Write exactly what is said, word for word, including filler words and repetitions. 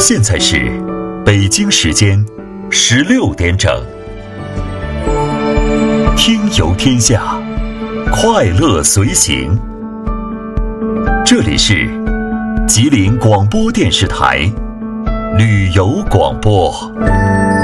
现在是北京时间十六点整。听游天下，快乐随行。这里是吉林广播电视台旅游广播。